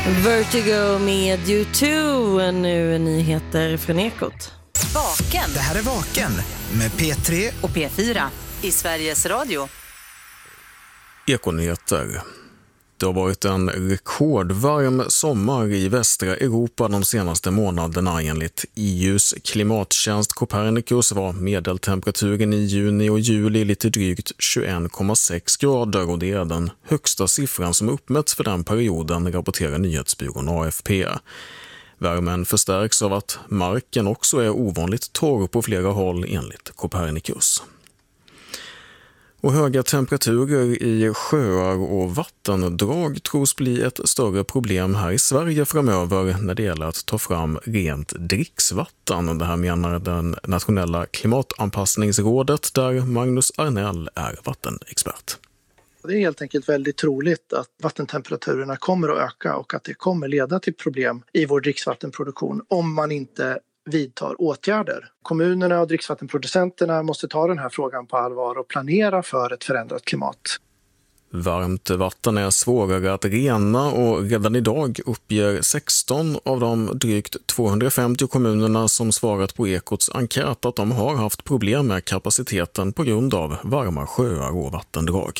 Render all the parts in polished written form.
Vertigo med U2. Nu nyheter från Ekot. Vaken. Det här är Vaken med P3 och P4 i Sveriges Radio. Ekonyheter. Det har varit en rekordvarm sommar i västra Europa de senaste månaderna. Enligt EUs klimattjänst Copernicus var medeltemperaturen i juni och juli lite drygt 21,6 grader och det är den högsta siffran som uppmätts för den perioden, rapporterar nyhetsbyrån AFP. Värmen förstärks av att marken också är ovanligt torr på flera håll enligt Copernicus. Och höga temperaturer i sjöar och vattendrag tros bli ett större problem här i Sverige framöver när det gäller att ta fram rent dricksvatten. Det här menar den nationella klimatanpassningsrådet där Magnus Arnell är vattenexpert. Det är helt enkelt väldigt troligt att vattentemperaturerna kommer att öka och att det kommer leda till problem i vår dricksvattenproduktion om man inte vidtar åtgärder. Kommunerna och dricksvattenproducenterna måste ta den här frågan på allvar och planera för ett förändrat klimat. Varmt vatten är svårare att rena och redan idag uppger 16 av de drygt 250 kommunerna som svarat på Ekots enkät att de har haft problem med kapaciteten på grund av varma sjöar och vattendrag.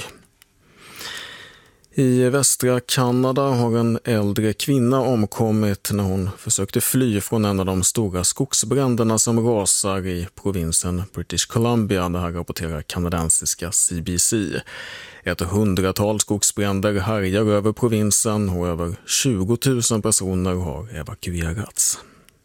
I västra Kanada har en äldre kvinna omkommit när hon försökte fly från en av de stora skogsbränderna som rasar i provinsen British Columbia. Det här rapporterar kanadensiska CBC. Ett 100-tal skogsbränder härjar över provinsen och över 20 000 personer har evakuerats.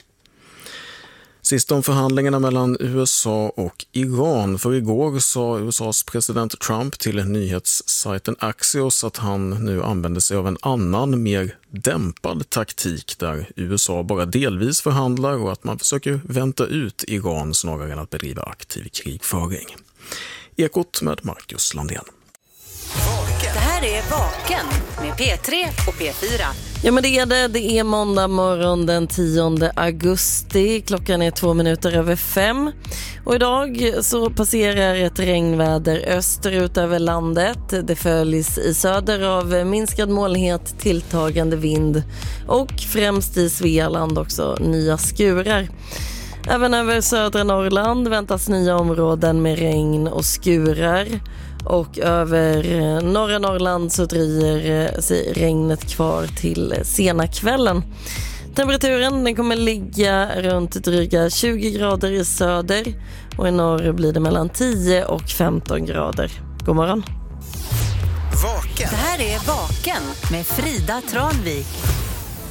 Sist om förhandlingarna mellan USA och Iran. För igår sa USAs president Trump till nyhetssajten Axios att han nu använder sig av en annan, mer dämpad taktik där USA bara delvis förhandlar och att man försöker vänta ut Iran snarare än att bedriva aktiv krigföring. Ekot med Marcus Landén. Det här är Vaken med P3 och P4. Ja, men det är det. Det är måndag morgon den 10 augusti. Klockan är 5:02. Och idag så passerar ett regnväder österut över landet. Det följs i söder av minskad molnighet, tilltagande vind och främst i Svealand också nya skurar. Även över södra Norrland väntas nya områden med regn och skurar. Och över norra Norrland så dröjer sig regnet kvar till sena kvällen. Temperaturen den kommer ligga runt dryga 20 grader i söder och i norr blir det mellan 10 och 15 grader. God morgon. Vaken. Det här är Vaken med Frida Tranvik.